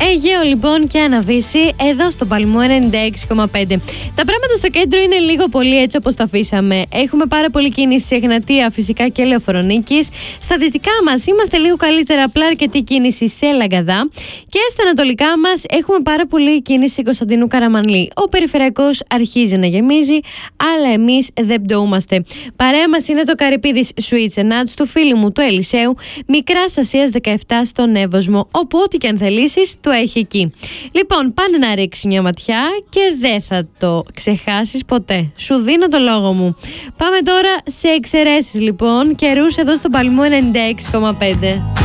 Αιγαίο λοιπόν και Αναβύση εδώ στο Παλμό 96,5. Τα πράγματα στο κέντρο είναι λίγο πολύ έτσι όπως τα αφήσαμε. Έχουμε πάρα πολύ κίνηση σε Εγνατία, φυσικά και Λεωφορονίκης. Στα δυτικά μας είμαστε λίγο καλύτερα, απλά αρκετή κίνηση σε Λαγκαδά. Και στα ανατολικά μας έχουμε πάρα πολύ κίνηση σε Κωνσταντινού Καραμανλή. Ο περιφερειακός αρχίζει να γεμίζει, αλλά εμείς δεν πτωούμαστε. Παρέα μας είναι το Καρυπίδης Sweets and Nuts του φίλου μου του Ελισέου, Μικράς Ασίας 17 στον Εύωσμο. Όπου ό,τι και αν θελήσεις, το έχει εκεί. Λοιπόν, πάνε να ρίξει μια ματιά και δεν θα το ξεχάσεις ποτέ. Σου δίνω το λόγο μου. Πάμε τώρα σε εξαιρέσεις λοιπόν, καιρούς εδώ στον Παλμό 96,5.